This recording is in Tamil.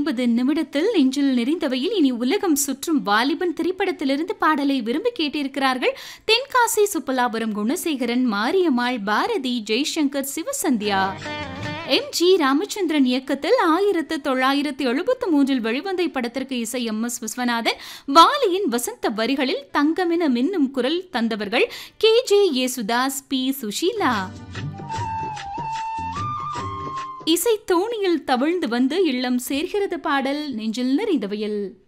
50 நிமிடத்தில் நெஞ்சில் நிறைந்தவையில் இனி உலகம் சுற்றும் வாலிபன் திரைப்படத்திலிருந்து பாடலை விரும்பி கேட்டிருக்கிறார்கள். தென்காசி சுப்பலாபுரம் குணசேகரன், மாரியம்மாள், பாரதி, ஜெய்சங்கர், சிவசந்தியா. எம்.ஜி. ராமச்சந்திரன் இயக்கத்தில் 1973 வெளிவந்த இப்படத்திற்கு இசை எம்.எஸ். விஸ்வநாதன், வாலியின் வசந்த வரிகளில் தங்கமென மின்னும் குரல் தந்தவர்கள் கே.ஜே. யேசுதாஸ், பி. சுஷீலா. இசை தோணியில் தவிழ்ந்து வந்து இல்லம் சேர்கிறது பாடல் நெஞ்சில் நிறைந்தவையில்.